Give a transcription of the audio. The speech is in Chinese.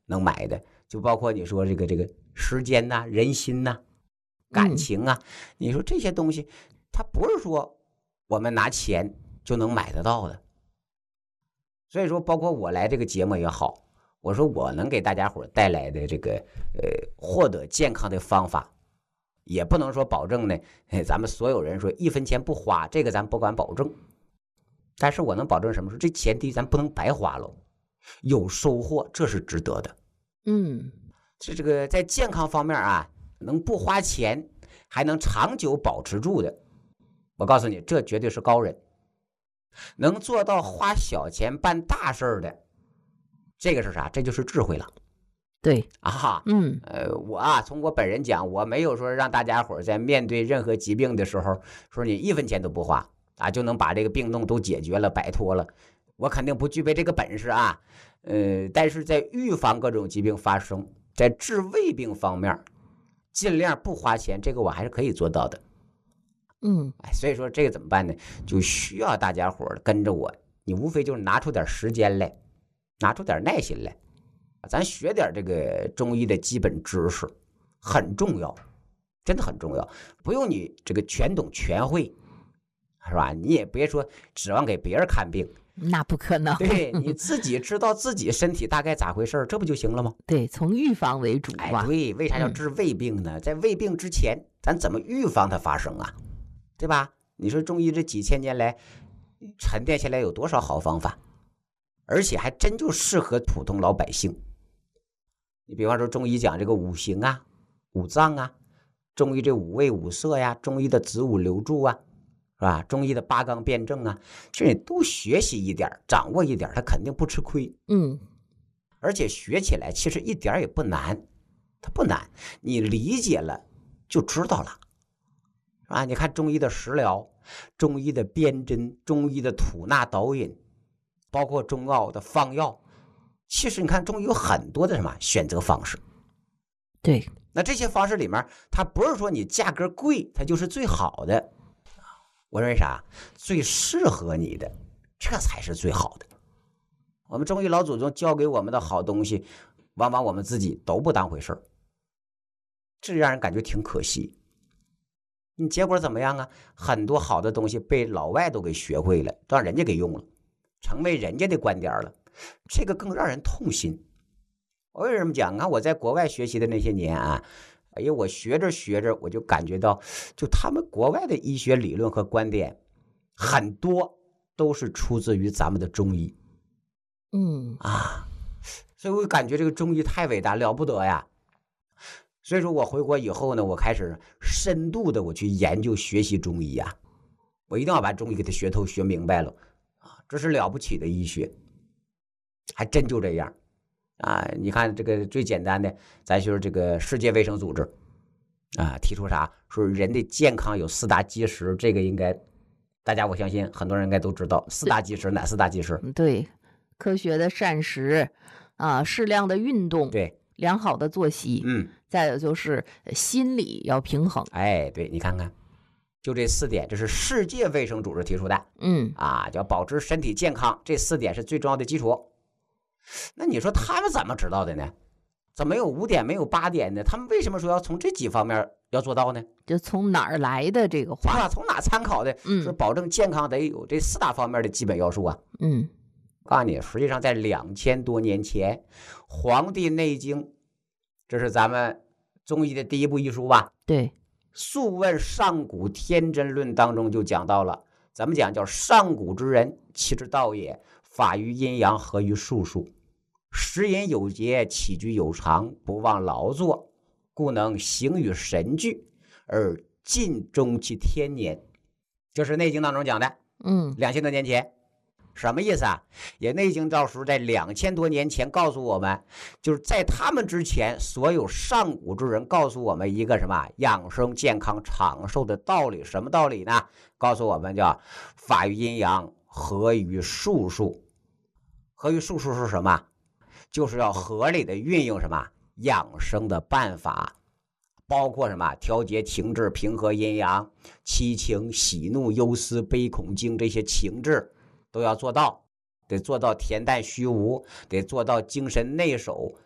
能买的，就包括你说这个时间呐、人心呐、感情啊，你说这些东西，它不是说我们拿钱就能买得到的。所以说，包括我来这个节目也好，我说我能给大家伙带来的这个获得健康的方法，也不能说保证呢，咱们所有人说1分钱不花，这个咱不敢保证。但是我能保证什么？说这前提咱不能白花了，有收获，这是值得的。这个在健康方面啊，能不花钱还能长久保持住的，我告诉你，这绝对是高人。能做到花小钱办大事的，这个是啥？这就是智慧了。 对啊，我啊，从我本人讲，我没有说让大家伙在面对任何疾病的时候，说你1分钱都不花啊，就能把这个病痛都解决了、摆脱了。我肯定不具备这个本事啊。但是在预防各种疾病发生，在治胃病方面，尽量不花钱，这个我还是可以做到的。所以说这个怎么办呢？就需要大家伙跟着我，你无非就是拿出点时间来，拿出点耐心来，咱学点这个中医的基本知识，很重要，真的很重要。不用你这个全懂全会，是吧？你也别说指望给别人看病， 那不可能。 对，你自己知道自己身体大概咋回事，这不就行了吗？ 对，从预防为主嘛。 对，为啥要治胃病呢？在胃病之前，咱怎么预防它发生啊？对吧？你说中医这几千年来沉淀下来有多少好方法，而且还真就适合普通老百姓。你比方说中医讲这个五行啊、五脏啊，中医这五味五色呀，中医的子午流注啊，是吧？中医的八纲辩证啊，这你都学习一点，掌握一点，他肯定不吃亏。而且学起来其实一点也不难，它不难，你理解了就知道了。啊，你看中医的食疗，中医的辨针，中医的吐纳导引，包括中药的方药，其实你看中医有很多的什么选择方式。 对， 那这些方式里面，它不是说你价格贵它就是最好的，我认为啥？最适合你的，这才是最好的。我们中医老祖宗教给我们的好东西，往往我们自己都不当回事儿，这让人感觉挺可惜。你结果怎么样啊？很多好的东西被老外都给学会了，让人家给用了，成为人家的观点了，这个更让人痛心。我为什么讲啊？我在国外学习的那些年啊，哎呀，我学着学着，我就感觉到，就他们国外的医学理论和观点，很多都是出自于咱们的中医。所以我感觉这个中医太伟大了不得呀。所以说我回国以后呢，我开始深度的我去研究学习中医啊，我一定要把中医给它学透学明白了啊，这是了不起的医学，还真就这样啊。你看这个最简单的，咱就是这个世界卫生组织啊，提出啥说人的健康有4大基石，这个应该大家我相信很多人应该都知道4大基石，哪4大基石？ 对，科学的膳食啊，适量的运动， 对， 良好的作息，再有就是心理要平衡。 哎，对，你看看，就这4点，这是世界卫生组织提出的。叫保持身体健康，这4点是最重要的基础。那你说他们怎么知道的呢？怎么有5点没有8点呢？他们为什么说要从这几方面要做到呢？ 就从哪儿来的这个话？ 从哪参考的？说保证健康得有这4大方面的基本要素啊。告诉你，实际上在2000多年前，《黄帝内经》，这是咱们中医的第一部医书吧？ 对，《 素问上古天真论》当中就讲到了，咱们讲叫上古之人，其之道也，法于阴阳，合于术数，食饮有节，起居有常，不忘劳作，故能形与神俱，而尽终其天年。这是《内经》当中讲的。2000多年前。什么意思啊？也内经赵书在2000多年前告诉我们，就是在他们之前，所有上古之人告诉我们一个什么养生健康长寿的道理。什么道理呢？告诉我们叫法于阴阳，合于术数。合于术数是什么？就是要合理的运用什么养生的办法，包括什么调节情志，平和阴阳，七情喜怒忧思悲恐惊，这些情志都要做到，得做到恬淡虚无，得做到精神内守，